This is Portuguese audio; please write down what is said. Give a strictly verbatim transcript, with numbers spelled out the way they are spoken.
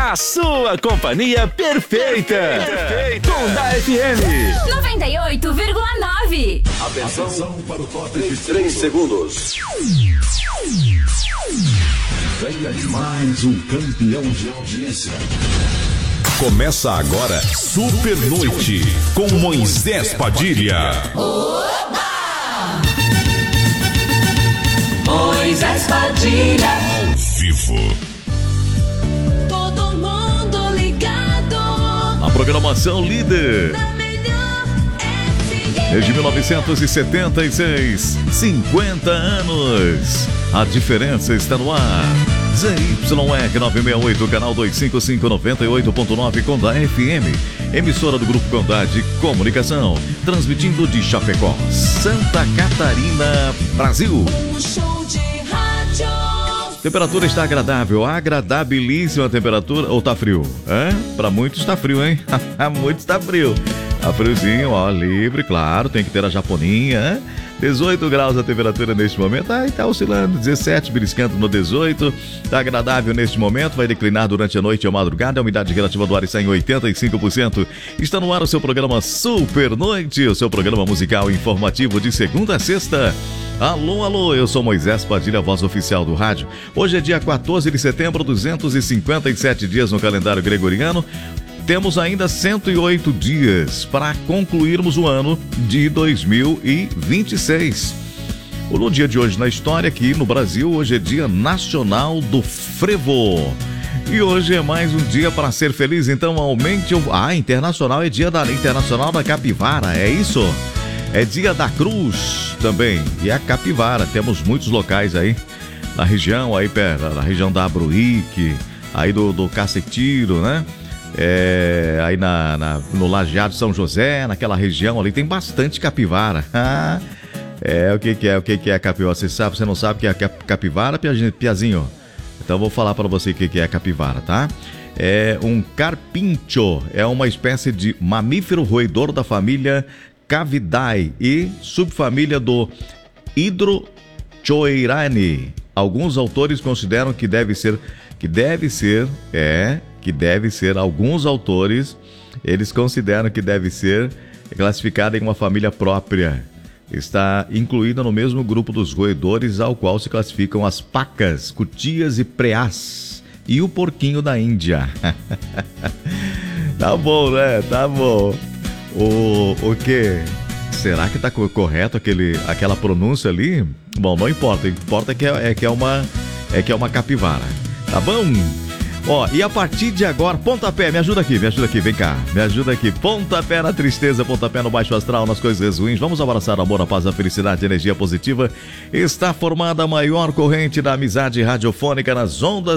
A sua companhia perfeita. Perfeita. Condá F M noventa e oito vírgula nove. Atenção, Atenção para o top de três segundos. Venha de mais um campeão de audiência. Começa agora Super Noite com Moisés Padilha. Oba! Moisés Padilha. Ao vivo. Todo mundo ligado. A programação líder. Desde mil novecentos e setenta e seis, cinquenta anos. A diferença está no ar. Z Y R novecentos e sessenta e oito, canal duzentos e cinquenta e cinco, noventa e oito ponto nove, Condá F M. Emissora do Grupo Condá de Comunicação. Transmitindo de Chapecó, Santa Catarina, Brasil. Um show de rádio. Temperatura está agradável, agradabilíssima a temperatura. Ou tá frio? É? Para muitos está frio, hein? Muitos está frio. Tá friozinho, ó, livre, claro, tem que ter a japoninha, hein? dezoito graus a temperatura neste momento, aí tá oscilando, dezessete, beliscando no dezoito, tá agradável neste momento, vai declinar durante a noite e a madrugada, a umidade relativa do ar está em oitenta e cinco por cento. Está no ar o seu programa Super Noite, o seu programa musical informativo de segunda a sexta. Alô, alô, eu sou Moisés Padilha, voz oficial do rádio. Hoje é dia quatorze de setembro, duzentos e cinquenta e sete dias no calendário gregoriano. Temos ainda cento e oito dias para concluirmos o ano de dois mil e vinte e seis. No dia de hoje na história aqui no Brasil, hoje é Dia Nacional do Frevo. E hoje é mais um dia para ser feliz, então aumente o... Ah, internacional é dia da Internacional da Capivara, é isso? É dia da Cruz também, e a Capivara. Temos muitos locais aí na região, aí na região da Abruíque, aí do, do Cacetiro, né? É, aí na, na, no Lajeado São José, naquela região ali, tem bastante capivara. É, o que que é, o que que é capivara? Você sabe, você não sabe o que é capivara, Piazinho? Então vou falar para você o que que é capivara, tá? É um carpincho, é uma espécie de mamífero roedor da família Cavidae e subfamília do Hydrochoerinae. Alguns autores consideram que deve ser, que deve ser, é... que deve ser, alguns autores, eles consideram que deve ser classificada em uma família própria. Está incluída no mesmo grupo dos roedores, ao qual se classificam as pacas, cutias e preás, e o porquinho da Índia. Tá bom, né? Tá bom. O, o quê? Será que tá correto aquele, aquela pronúncia ali? Bom, não importa. O que importa é que é, é, que é, uma, é que é uma capivara. Tá bom? Ó, e a partir de agora, pontapé, me ajuda aqui, me ajuda aqui, vem cá, me ajuda aqui, pontapé na tristeza, pontapé no baixo astral, nas coisas ruins, vamos abraçar o amor, a paz, a felicidade, a energia positiva. Está formada a maior corrente da amizade radiofônica nas ondas